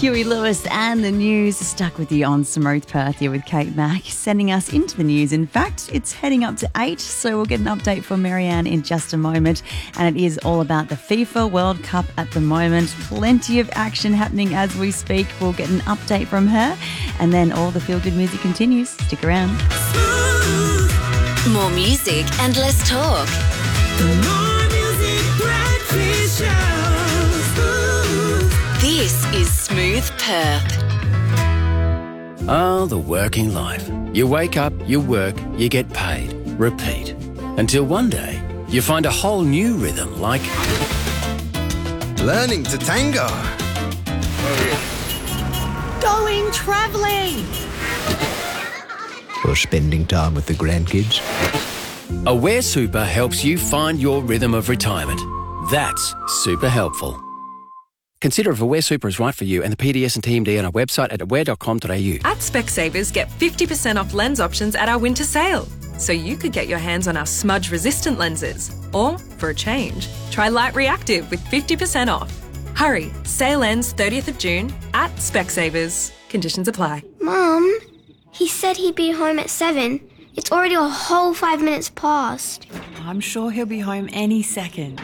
Huey Lewis and the news. Stuck with you on Smooth Perth here with Kate Mack, sending us into the news. In fact, it's heading up to 8, so we'll get an update from Marianne in just a moment. And it is all about the FIFA World Cup at the moment. Plenty of action happening as we speak. We'll get an update from her. And then all the feel-good music continues. Stick around. More music and less talk. More music, breakfast show. This is Smooth Perth. Oh, the working life. You wake up, you work, you get paid. Repeat. Until one day, you find a whole new rhythm like... learning to tango. Going travelling. Or spending time with the grandkids. Aware Super helps you find your rhythm of retirement. That's super helpful. Consider if Aware Super is right for you and the PDS and TMD on our website at aware.com.au. At Specsavers, get 50% off lens options at our winter sale. So you could get your hands on our smudge-resistant lenses. Or, for a change, try Light Reactive with 50% off. Hurry, sale ends 30th of June at Specsavers. Conditions apply. Mum, he said he'd be home at 7. It's already a whole 5 minutes past. I'm sure he'll be home any second.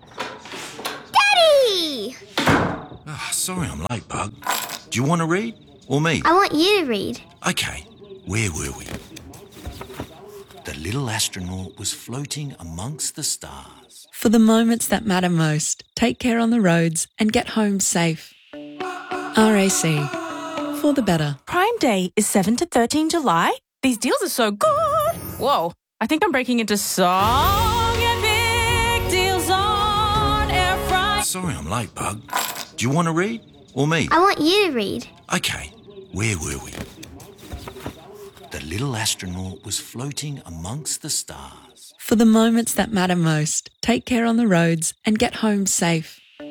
Daddy! Oh, sorry I'm late, Bug. Do you want to read? Or me? I want you to read. Okay, where were we? The little astronaut was floating amongst the stars. For the moments that matter most, take care on the roads and get home safe. RAC. For the better. Prime Day is 7 to 13 July. These deals are so good. Whoa, I think I'm breaking into song and big deals on air fry. Sorry I'm late, Bug. Do you want to read? Or me? I want you to read. Okay, where were we? The little astronaut was floating amongst the stars. For the moments that matter most, take care on the roads and get home safe.